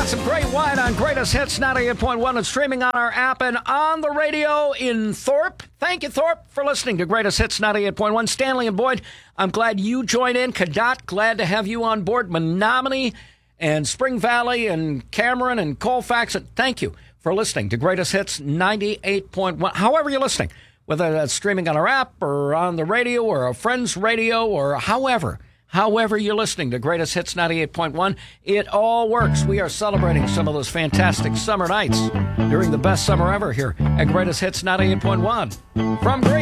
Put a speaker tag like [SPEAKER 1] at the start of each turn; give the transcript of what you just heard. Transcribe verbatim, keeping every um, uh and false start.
[SPEAKER 1] Some great wine on Greatest Hits ninety-eight point one and streaming on our app and on the radio in Thorpe. Thank you, Thorpe, for listening to Greatest Hits ninety-eight point one. Stanley and Boyd, I'm glad you joined in. Cadott, glad to have you on board. Menominee and Spring Valley and Cameron and Colfax. Thank you for listening to Greatest Hits ninety-eight point one. However you're listening, whether that's streaming on our app or on the radio or a friend's radio or however. However you're listening to Greatest Hits ninety-eight point one, it all works. We are celebrating some of those fantastic summer nights during the best summer ever here at Greatest Hits ninety-eight point one. From Green.